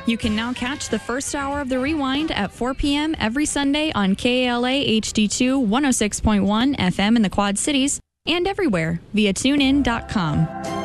You can now catch the first hour of The Rewind at 4 p.m. every Sunday on KALA HD2 106.1 FM in the Quad Cities and everywhere via tunein.com.